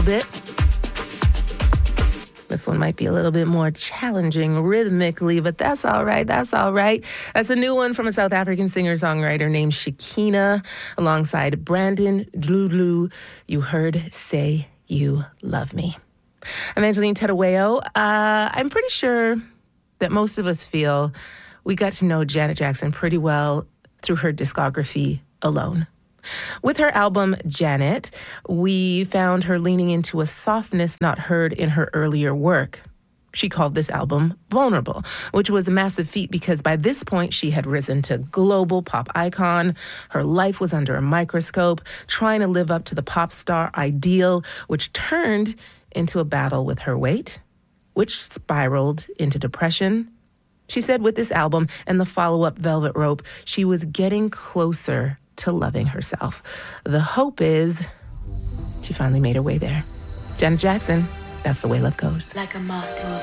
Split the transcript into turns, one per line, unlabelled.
bit. This one might be a little bit more challenging rhythmically, but that's all right. That's all right. That's a new one from a South African singer-songwriter named Shakina alongside Brandon Dludlu. You heard Say You Love Me. I'm Angeline Tedaweo. I'm pretty sure that most of us feel we got to know Janet Jackson pretty well through her discography alone. With her album, Janet, we found her leaning into a softness not heard in her earlier work. She called this album Vulnerable, which was a massive feat because by this point she had risen to global pop icon. Her life was under a microscope, trying to live up to the pop star ideal, which turned into a battle with her weight, which spiraled into depression. She said with this album and the follow-up Velvet Rope, she was getting closer to loving herself. The hope is she finally made her way there. Janet Jackson, That's the Way Love Goes.
Like a moth to a